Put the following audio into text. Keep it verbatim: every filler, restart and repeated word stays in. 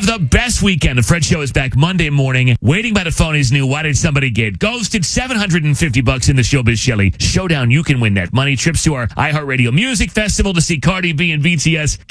Have the best weekend. The Fred Show is back Monday morning. Waiting by the phone is new. Why did somebody get ghosted? seven hundred fifty bucks in the Showbiz Shelly Showdown. You can win that money. Trips to our iHeartRadio Music Festival to see Cardi B and B T S.